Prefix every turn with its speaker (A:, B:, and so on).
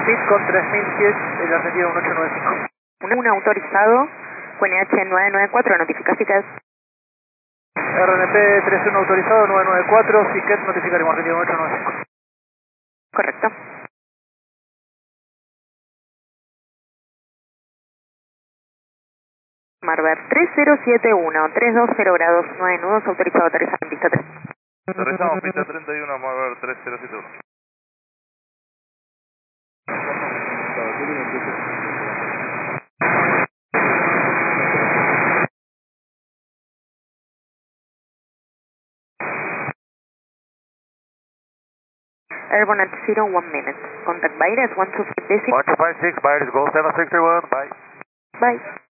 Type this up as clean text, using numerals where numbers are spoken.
A: Pit con 3000 pies, el Argentina 1895.
B: Un autorizado, QNH 994, notifica Fiquet.
A: RNP 31 autorizado, 994, Fiquet notificaremos Argentina 1895.
B: Correcto. Marver 3071, 320 grados, 9 nudos, autorizado aterrizar en pista 3.
C: Aterrizamos pista 31, Marver 3071.
B: Airborne at 0, 1 minute. Contact Baires, 125
C: 126, Baires, Gold 761, bye.
B: Bye.